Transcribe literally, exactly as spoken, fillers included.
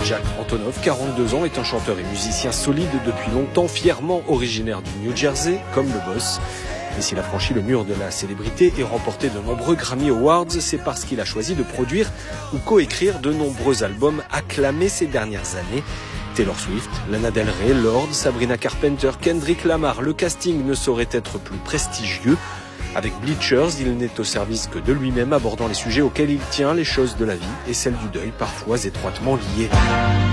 Jack Antonoff, quarante-deux ans, est un chanteur et musicien solide depuis longtemps, fièrement originaire du New Jersey, comme le boss. Mais s'il a franchi le mur de la célébrité et remporté de nombreux Grammy Awards, c'est parce qu'il a choisi de produire ou coécrire de nombreux albums acclamés ces dernières années. Taylor Swift, Lana Del Rey, Lorde, Sabrina Carpenter, Kendrick Lamar, le casting ne saurait être plus prestigieux. Avec Bleachers, il n'est au service que de lui-même, abordant les sujets auxquels il tient, les choses de la vie et celles du deuil, parfois étroitement liées.